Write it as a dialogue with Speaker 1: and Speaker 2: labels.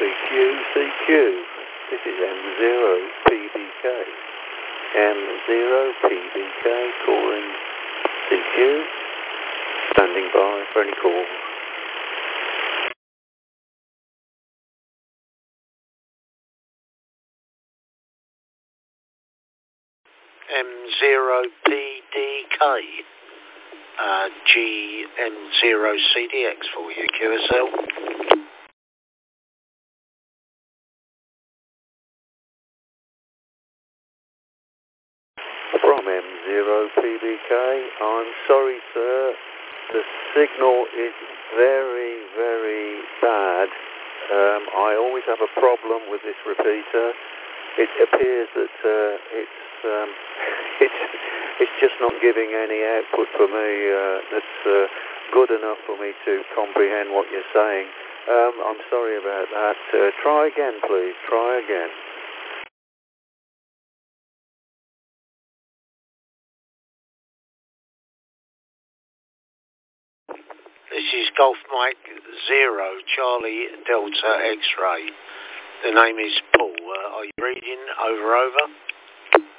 Speaker 1: CQ. This is M0PBK. M0PBK calling CQ. Standing by for any calls.
Speaker 2: M0PDK. GN0CDX for you, QSL.
Speaker 1: From M0PBK, I'm sorry sir, the signal is very, very bad. I always have a problem with this repeater. It appears that it's just not giving any output for me that's good enough for me to comprehend what you're saying. I'm sorry about that. Try again, please. Try again.
Speaker 2: This is Golf Mike 0, Charlie Delta X-Ray. The name is Paul. Are you reading? Over.